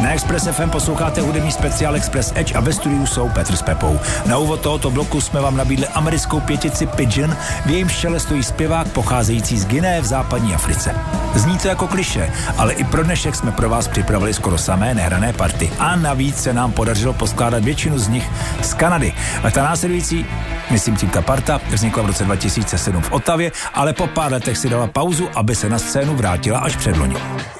Na Express FM posloucháte hudební speciál Express Edge a ve studiu jsou Petr s Pepou. Na úvod tohoto bloku jsme vám nabídli americkou pětici Pigeon, v jejímž čele stojí zpěvák pocházející z Guineje v západní Africe. Zní to jako klišé, ale i pro dnešek jsme pro vás připravili skoro samé nehrané party. A navíc se nám podařilo poskládat většinu z nich z Kanady. A ta následující, myslím tím ta parta, vznikla v roce 2007 v Ottawě, ale po pár letech si dala pauzu, aby se na scénu vrátila až předloni.